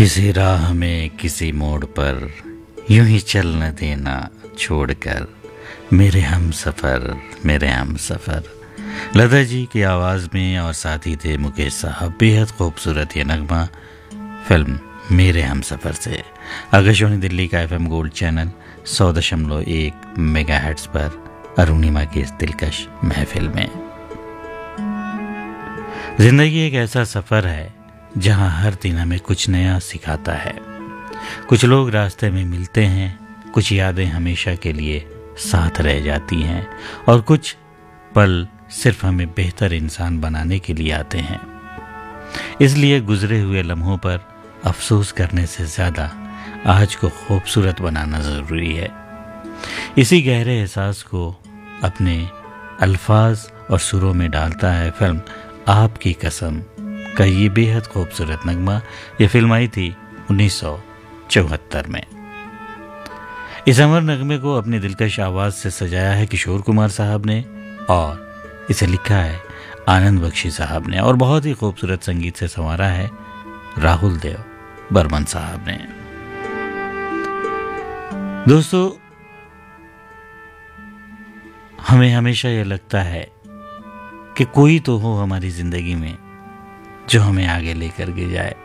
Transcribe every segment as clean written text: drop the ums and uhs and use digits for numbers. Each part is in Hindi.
किसी राह में किसी मोड़ पर यूं ही चल न देना छोड़कर मेरे हम सफ़र। लता जी की आवाज़ में और साथ ही थे मुकेश साहब। बेहद खूबसूरत ये नगमा फिल्म मेरे हम सफ़र से आकाशवाणी दिल्ली का FM गोल्ड चैनल 100.1 मेगाहर्ट्ज़ पर अरुणिमा की इस दिलकश महफिल में। जिंदगी एक ऐसा सफ़र है जहां हर दिन हमें कुछ नया सिखाता है। कुछ लोग रास्ते में मिलते हैं, कुछ यादें हमेशा के लिए साथ रह जाती हैं और कुछ पल सिर्फ हमें बेहतर इंसान बनाने के लिए आते हैं। इसलिए गुजरे हुए लम्हों पर अफसोस करने से ज़्यादा आज को खूबसूरत बनाना ज़रूरी है। इसी गहरे एहसास को अपने अल्फाज और सुरों में डालता है फिल्म आपकी कसम का ये बेहद खूबसूरत नगमा। ये फिल्म आई थी 1974 में। इस अमर नगमे को अपनी दिलकश आवाज़ से सजाया है किशोर कुमार साहब ने और इसे लिखा है आनंद बख्शी साहब ने और बहुत ही खूबसूरत संगीत से संवारा है राहुल देव बर्मन साहब ने। दोस्तों, हमें हमेशा यह लगता है कि कोई तो हो हमारी जिंदगी में जो हमें आगे लेकर के जाए।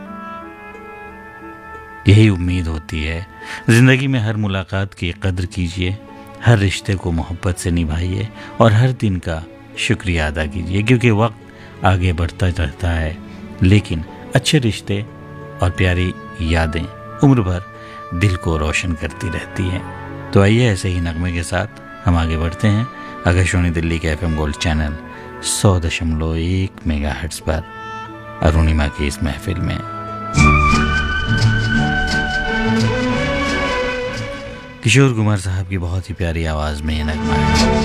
यही उम्मीद होती है। जिंदगी में हर मुलाकात की कदर कीजिए, हर रिश्ते को मोहब्बत से निभाइए और हर दिन का शुक्रिया अदा कीजिए, क्योंकि वक्त आगे बढ़ता रहता है लेकिन अच्छे रिश्ते और प्यारी यादें उम्र भर दिल को रोशन करती रहती हैं। तो आइए ऐसे ही नगमे के साथ हम आगे बढ़ते हैं आकाशवाणी दिल्ली के FM गोल्ड चैनल 100.1 मेगाहर्ट्ज़ पर अरुणिमा की इस महफिल में। किशोर कुमार साहब की बहुत ही प्यारी आवाज़ में ये नगमा है।